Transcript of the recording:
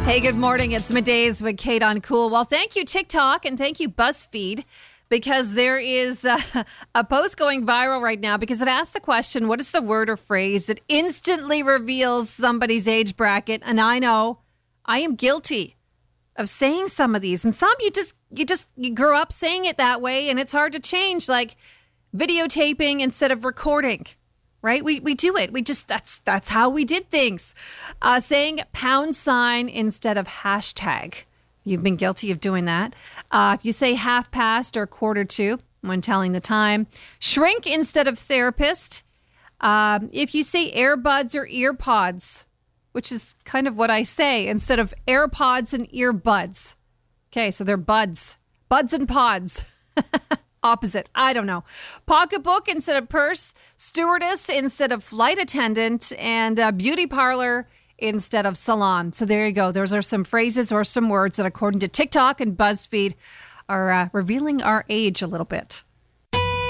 Hey, good morning. It's Middays with Kate on Cool. Well, thank you, TikTok, and thank you, BuzzFeed, because there is a post going viral right now because it asks the question, what is the word or phrase that instantly reveals somebody's age bracket? And I know I am guilty of saying some of these. And some you grew up saying it that way, and it's hard to change, like videotaping instead of recording. Right? We do it. That's how we did things. Saying pound sign instead of hashtag. You've been guilty of doing that. If you say half past or quarter to when telling the time. Shrink instead of therapist. If you say earbuds or earpods, which is kind of what I say, instead of AirPods and earbuds. Okay, so they're buds. Buds and pods. Opposite. I don't know. Pocketbook instead of purse, stewardess instead of flight attendant, and beauty parlor instead of salon. So there you go. Those are some phrases or some words that, according to TikTok and BuzzFeed, are revealing our age a little bit.